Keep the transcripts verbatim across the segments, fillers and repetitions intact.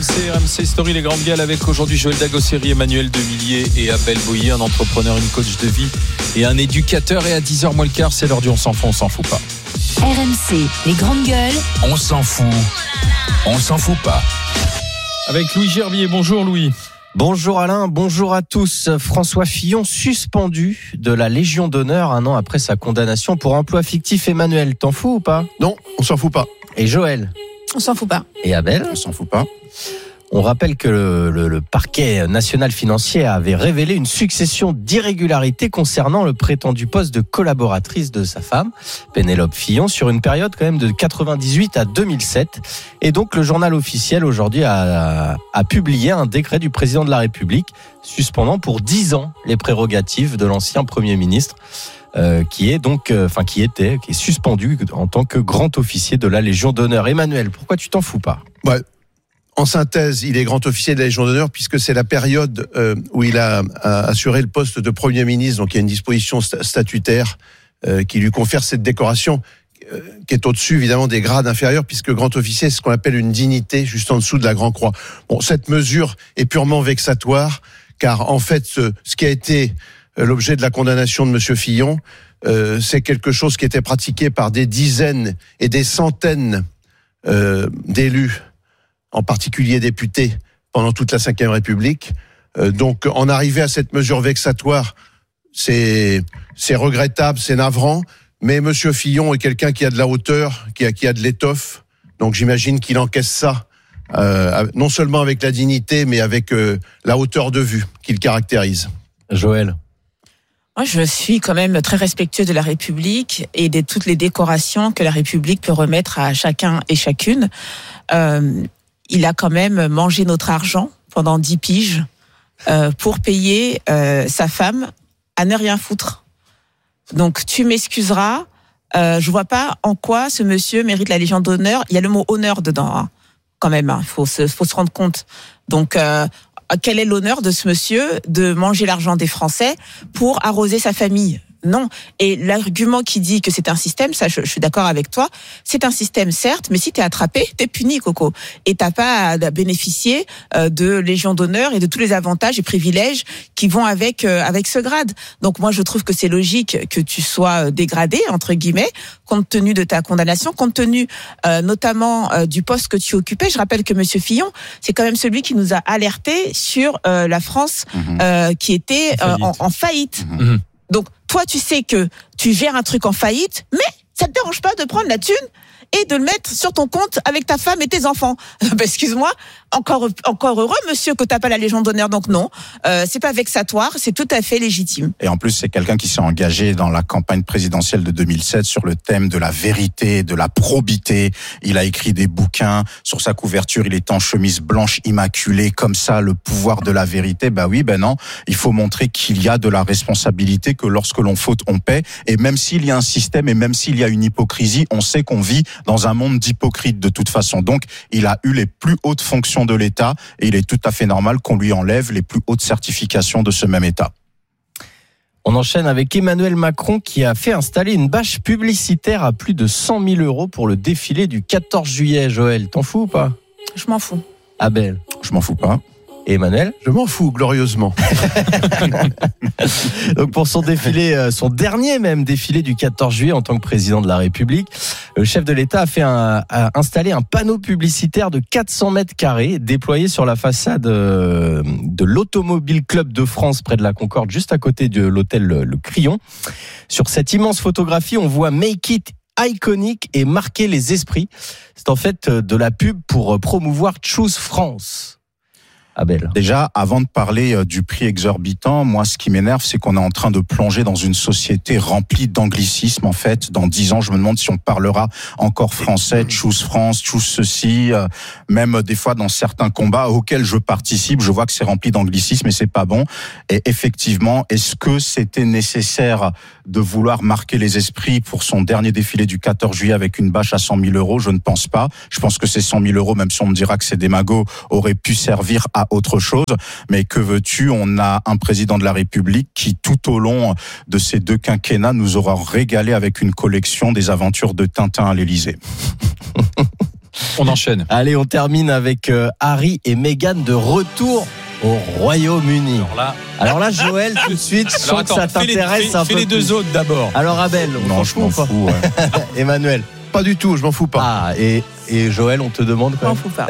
C, R M C Story, les grandes gueules avec aujourd'hui Joël Dagosseri, Emmanuel Demillier et Abel Boyer, un entrepreneur, une coach de vie et un éducateur. Et à dix heures moins le quart, c'est l'heure du On s'en fout, on s'en fout pas. R M C, les grandes gueules. On s'en fout, on s'en fout pas. Avec Louis Gervier. Bonjour Louis. Bonjour Alain, bonjour à tous. François Fillon suspendu de la Légion d'honneur un an après sa condamnation pour emploi fictif. Emmanuel, t'en fous ou pas ? Non, on s'en fout pas. Et Joël ? On s'en fout pas. Et Abel ? On s'en fout pas. On rappelle que le, le, le parquet national financier avait révélé une succession d'irrégularités concernant le prétendu poste de collaboratrice de sa femme, Pénélope Fillon, sur une période quand même de quatre-vingt-dix-huit à deux mille sept. Et donc le journal officiel aujourd'hui a, a publié un décret du président de la République suspendant pour dix ans les prérogatives de l'ancien Premier ministre. Euh, qui est donc, euh, enfin qui était, qui est suspendu en tant que grand officier de la Légion d'honneur. Emmanuel, pourquoi tu t'en fous pas ? Ouais. En synthèse, il est grand officier de la Légion d'honneur puisque c'est la période euh, où il a, a assuré le poste de Premier ministre. Donc il y a une disposition statutaire euh, qui lui confère cette décoration euh, qui est au-dessus évidemment des grades inférieurs puisque grand officier c'est ce qu'on appelle une dignité juste en dessous de la Grand Croix. Bon, cette mesure est purement vexatoire car en fait ce, ce qui a été l'objet de la condamnation de Monsieur Fillon, euh, c'est quelque chose qui était pratiqué par des dizaines et des centaines euh, d'élus, en particulier députés, pendant toute la cinquième République. Euh, donc, en arriver à cette mesure vexatoire, c'est, c'est regrettable, c'est navrant, mais Monsieur Fillon est quelqu'un qui a de la hauteur, qui a, qui a de l'étoffe, donc j'imagine qu'il encaisse ça, euh, non seulement avec la dignité, mais avec euh, la hauteur de vue qu'il caractérise. Joël ? Moi, je suis quand même très respectueux de la République et de toutes les décorations que la République peut remettre à chacun et chacune. Euh, il a quand même mangé notre argent pendant dix piges euh, pour payer euh, sa femme à ne rien foutre. Donc, tu m'excuseras, euh, je vois pas en quoi ce monsieur mérite la Légion d'honneur. Il y a le mot honneur dedans, hein, quand même. Il hein, faut se, faut se rendre compte. Donc, euh, quel est l'honneur de ce monsieur de manger l'argent des Français pour arroser sa famille ? Non. Et l'argument qui dit que c'est un système, ça, je, je suis d'accord avec toi. C'est un système, certes, mais si t'es attrapé, t'es puni, Coco. Et t'as pas à bénéficier euh, de Légion d'honneur et de tous les avantages et privilèges qui vont avec euh, avec ce grade. Donc moi, je trouve que c'est logique que tu sois dégradé entre guillemets, compte tenu de ta condamnation, compte tenu euh, notamment euh, du poste que tu occupais. Je rappelle que Monsieur Fillon, c'est quand même celui qui nous a alerté sur euh, la France mmh. euh, qui était euh, en, en faillite. Mmh. Donc, toi, tu sais que tu gères un truc en faillite, mais ça te dérange pas de prendre la thune et de le mettre sur ton compte avec ta femme et tes enfants. Bah, excuse-moi, encore encore heureux, monsieur, que t'as pas la Légion d'honneur, donc non. Euh, c'est pas vexatoire, c'est tout à fait légitime. Et en plus, c'est quelqu'un qui s'est engagé dans la campagne présidentielle de deux mille sept sur le thème de la vérité, de la probité. Il a écrit des bouquins. Sur sa couverture, il est en chemise blanche immaculée, comme ça, le pouvoir de la vérité. Bah oui, ben non. Il faut montrer qu'il y a de la responsabilité, que lorsque l'on faute, on paie. Et même s'il y a un système et même s'il y a une hypocrisie, on sait qu'on vit dans un monde d'hypocrites de toute façon. Donc, il a eu les plus hautes fonctions de l'État et il est tout à fait normal qu'on lui enlève les plus hautes certifications de ce même État. On enchaîne avec Emmanuel Macron qui a fait installer une bâche publicitaire à plus de cent mille euros pour le défilé du quatorze juillet. Joël, t'en fous ou pas ? Je m'en fous. Abel ? Je m'en fous pas. Et Emmanuel ? Je m'en fous, glorieusement. Donc pour son défilé, son dernier même défilé du quatorze juillet en tant que président de la République, le chef de l'État a fait un, a installé un panneau publicitaire de quatre cents mètres carrés déployé sur la façade de l'Automobile Club de France près de la Concorde, juste à côté de l'hôtel Le Crillon. Sur cette immense photographie, on voit Make It iconique et marquer les esprits. C'est en fait de la pub pour promouvoir Choose France. Abel. Déjà, avant de parler du prix exorbitant, moi, ce qui m'énerve, c'est qu'on est en train de plonger dans une société remplie d'anglicisme. En fait, dans dix ans, je me demande si on parlera encore français, choose France, choose ceci. Euh, même des fois, dans certains combats auxquels je participe, je vois que c'est rempli d'anglicisme et c'est pas bon. Et effectivement, est-ce que c'était nécessaire de vouloir marquer les esprits pour son dernier défilé du quatorze juillet avec une bâche à cent mille euros? Je ne pense pas. Je pense que ces cent mille euros, même si on me dira que c'est démago, auraient pu servir à autre chose. Mais que veux-tu? On a un président de la République qui, tout au long de ces deux quinquennats, nous aura régalé avec une collection des aventures de Tintin à l'Élysée. On enchaîne. Allez, on termine avec euh, Harry et Meghan de retour au Royaume-Uni. Alors là, Alors là, Joël, tout de suite, je alors sens que ça attends, fais les, t'intéresse fais- un fais peu les deux plus. autres d'abord. Alors Abel, on Non, s'en je fout m'en ou pas fous. ouais. Emmanuel. Pas du tout, je m'en fous pas. Ah, et, et Joël, on te demande Je quoi m'en fous pas.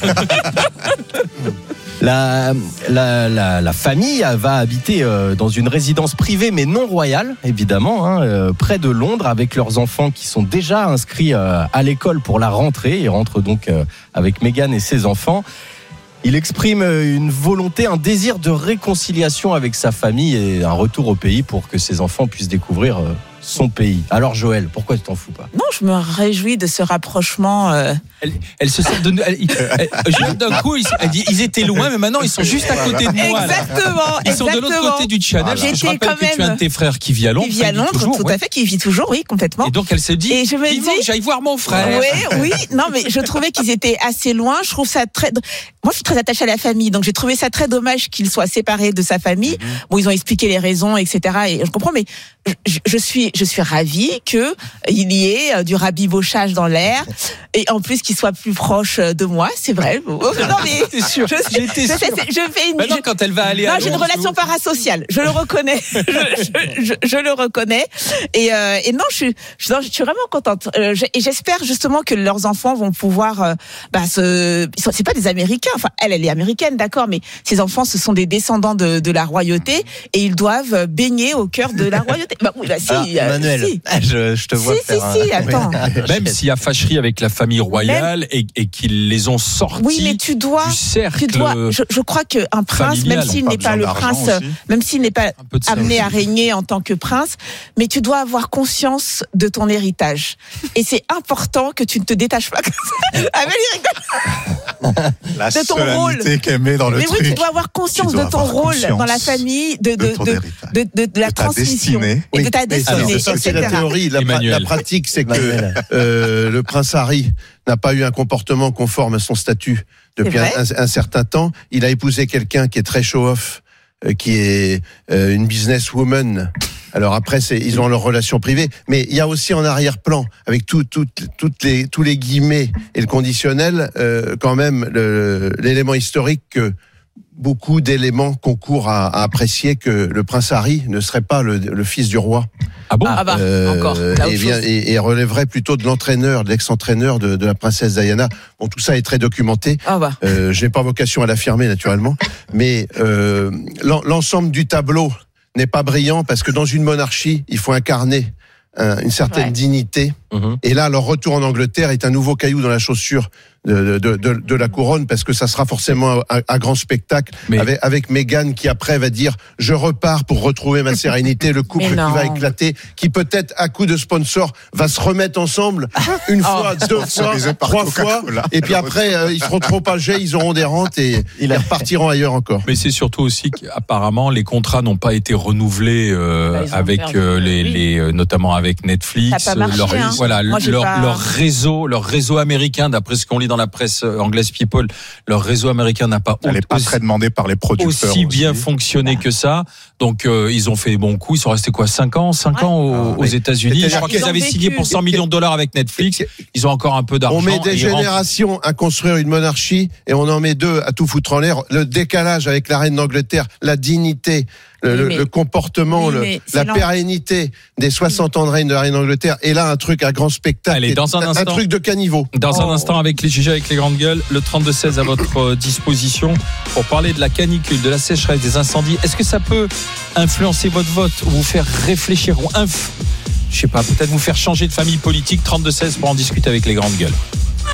La, la, la, la famille va habiter euh, dans une résidence privée mais non royale, évidemment, hein, euh, près de Londres, avec leurs enfants qui sont déjà inscrits euh, à l'école pour la rentrée. Ils rentrent donc euh, avec Meghan et ses enfants. Il exprime une volonté, un désir de réconciliation avec sa famille et un retour au pays pour que ses enfants puissent découvrir euh, son pays. Alors Joël, pourquoi tu t'en fous pas ? Non, je me réjouis de ce rapprochement. Euh, Elle, elle se sent de, elle, elle, elle- d'un coup, ils, elle dit, ils étaient loin, mais maintenant ils sont juste à côté de moi. là. Exactement, Ils sont de l'autre exactement. côté du channel. Voilà. Je J'étais rappelle quand que tu as un même- de tes frères qui vit à Londres. Qui vit à enfin, Londres, toujours, tout ouais. à fait, qui vit toujours, oui, complètement. Et donc elle se dit, Et je me vivement dis- que j'aille voir mon frère. Oui, oui, non, mais je trouvais qu'ils étaient assez loin. Je trouve ça très. Moi, je suis très attachée à la famille, donc j'ai trouvé ça très dommage qu'ils soient séparés de sa famille. Bon, ils ont expliqué les raisons, et cetera. Et je comprends, mais je, je suis, je suis ravie que il y ait euh, du rabibochage dans l'air, et en plus qu'il soit plus proche de moi. C'est vrai. Non, mais T'es sûr je, J'étais je, sûr. fais, je fais une. Maintenant, je- quand elle va aller non, à j'ai une Londres, relation parasociale. Je le reconnais. je, je, je, je le reconnais. Et, euh, et non, je suis, je, je suis vraiment contente. Euh, je- et j'espère justement que leurs enfants vont pouvoir, euh, bah, se, ils sont- c'est pas des Américains. Enfin, elle, elle est américaine, d'accord, mais ces enfants, ce sont des descendants de, de la royauté et ils doivent baigner au cœur de la royauté. Bah oui, bah si. Alors, euh, Emmanuel, si. je, je te vois Si, si, faire un- si, attends. Même s'il y a fâcherie avec la famille royale et, et qu'ils les ont sortis Oui, mais tu dois, du cercle. tu dois. Je, je crois qu'un prince, familial, même s'il pas n'est pas besoin le d'argent prince, aussi. même s'il n'est pas Un peu de ça amené aussi. à régner en tant que prince, mais tu dois avoir conscience de ton héritage. Et c'est important que tu ne te détaches pas comme ça. Ah, mais il rigole. La De ton solennité qu'elle met dans le Mais truc. oui, tu dois avoir conscience Tu dois de ton avoir rôle conscience dans la famille, de, de, de ton de, héritage. de, de, de la De ta transmission destinée. et de ta Mais ça, destinée, ça, c'est la et cetera. théorie. La, pra- Emmanuel. la pratique, c'est que Emmanuel. euh, le prince Harry n'a pas eu un comportement conforme à son statut depuis un, C'est un- un certain temps. Il a épousé quelqu'un qui est très show-off, euh, qui est euh, une businesswoman. Alors après, c'est, ils ont leur relation privée, mais il y a aussi en arrière-plan, avec tout, tout, toutes les, tous les guillemets et le conditionnel, euh, quand même le- l'élément historique que beaucoup d'éléments concourent à, à apprécier que le prince Harry ne serait pas le, le fils du roi. Ah bon Ah bah, Euh, encore. T'as et, autre bien- chose. et- et relèverait plutôt de l'entraîneur, de l'ex-entraîneur de, de la princesse Diana. Bon, tout ça est très documenté. Ah bah. Euh, je n'ai pas vocation à l'affirmer naturellement, mais euh, l'en- l'ensemble du tableau n'est pas brillant parce que dans une monarchie, il faut incarner un- une certaine Ouais. dignité. Mhm. Et là, leur retour en Angleterre est un nouveau caillou dans la chaussure de, de, de, de la couronne parce que ça sera forcément un, un grand spectacle Mais- avec, avec Meghan qui après va dire je repars pour retrouver ma sérénité, le couple Mais qui non. va éclater, qui peut-être à coup de sponsor va se remettre ensemble une fois, deux fois, Sponsorisé par trois fois, Coca-Cola. et puis après euh, ils seront trop âgés, ils auront des rentes et Il a- ils repartiront ailleurs encore. Mais c'est surtout aussi qu'apparemment les contrats n'ont pas été renouvelés euh, Bah, ils ont avec perdu, euh, les, oui. les euh, notamment avec Netflix. Ça a pas marché, leur, hein. Voilà, Moi, j'ai leur, pas- leur réseau, leur réseau américain, d'après ce qu'on lit dans la presse euh, anglaise People, leur réseau américain n'a pas Elle n'est pas aussi, très demandée par les producteurs. aussi bien fonctionné que ça. Donc euh, ils ont fait des bons coups. Ils sont restés quoi, cinq ans, cinq Ouais. ans aux, Ah, aux mais États-Unis. Je c'est-à-dire crois qu'ils qu'ils ont avaient vécu- signé pour cent millions de dollars avec Netflix. Ils ont encore un peu d'argent. On met des et ils rentrent- générations à construire une monarchie et on en met deux à tout foutre en l'air. Le décalage avec la reine d'Angleterre, la dignité, le, Oui, le- mais- le comportement, oui, le- mais c'est la lent. pérennité des soixante ans de règne de la reine d'Angleterre. Et là, un truc à grand spectacle. Allez, Et dans un instant. truc de caniveau. Dans un Oh. instant, avec les G G avec les grandes gueules, le trente-deux seize à votre euh, disposition pour parler de la canicule, de la sécheresse, des incendies. Est-ce que ça peut influencer votre vote ou vous faire réfléchir ou inf... je sais pas, peut-être vous faire changer de famille politique? Trente-deux seize pour en discuter avec les grandes gueules.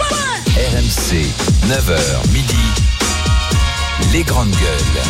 R M C, neuf heures midi, les grandes gueules.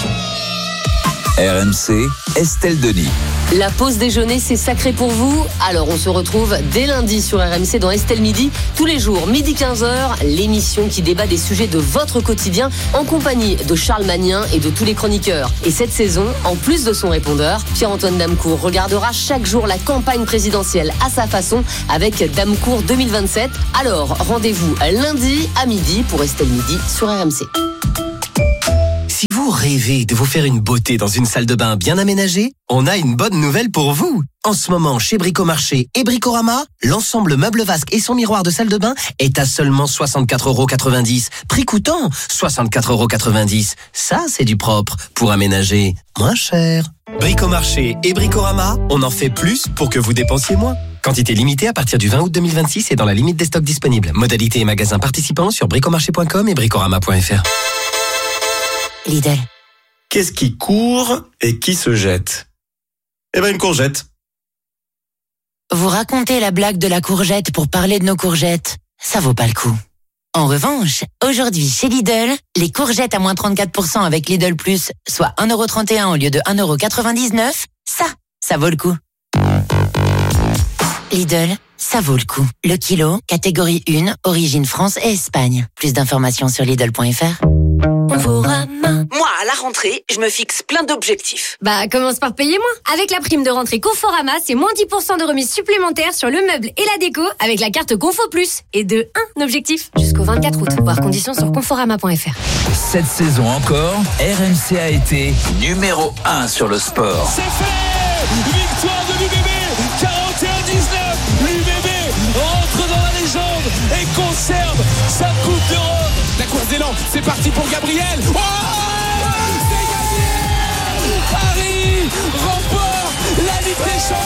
R M C, Estelle Denis. La pause déjeuner, c'est sacré pour vous. Alors, on se retrouve dès lundi sur R M C dans Estelle Midi. Tous les jours, midi quinze heures, l'émission qui débat des sujets de votre quotidien en compagnie de Charles Magnin et de tous les chroniqueurs. Et cette saison, en plus de son répondeur, Pierre-Antoine Damecourt regardera chaque jour la campagne présidentielle à sa façon avec Damecourt deux mille vingt-sept. Alors, rendez-vous lundi à midi pour Estelle Midi sur R M C. si vous rêvez de vous faire une beauté dans une salle de bain bien aménagée, on a une bonne nouvelle pour vous. En ce moment, chez Bricomarché et Bricorama, l'ensemble meuble vasque et son miroir de salle de bain est à seulement soixante-quatre euros quatre-vingt-dix. Prix coûtant soixante-quatre euros quatre-vingt-dix. Ça, c'est du propre pour aménager moins cher. Bricomarché et Bricorama, on en fait plus pour que vous dépensiez moins. Quantité limitée à partir du vingt août deux mille vingt-six et dans la limite des stocks disponibles. Modalité et magasins participants sur bricomarché point com et bricorama point f r. Lidl. Qu'est-ce qui court et qui se jette? Eh ben une courgette. Vous racontez la blague de la courgette pour parler de nos courgettes. Ça vaut pas le coup. En revanche, aujourd'hui chez Lidl, les courgettes à moins trente-quatre pour cent avec Lidl Plus, soit un euro trente et un au lieu de un euro quatre-vingt-dix-neuf, ça, ça vaut le coup. Lidl, ça vaut le coup. Le kilo, catégorie un, origine France et Espagne. Plus d'informations sur Lidl point f r. Moi, à la rentrée, je me fixe plein d'objectifs. Bah, commence par payer moins. Avec la prime de rentrée Conforama, c'est moins dix pour cent de remise supplémentaire sur le meuble et la déco avec la carte Confo Plus. Et de un objectif jusqu'au vingt-quatre août. Voir conditions sur conforama point f r. Cette saison encore, R M C a été numéro un sur le sport. C'est fait! Victoire de l'U B B, quarante et un dix-neuf. L'U B B rentre dans la légende et conserve sa Coupe d'Europe. La course d'élan, c'est parti pour Gabriel. Oh, c'est gagné! Paris remporte la Ligue des Champions.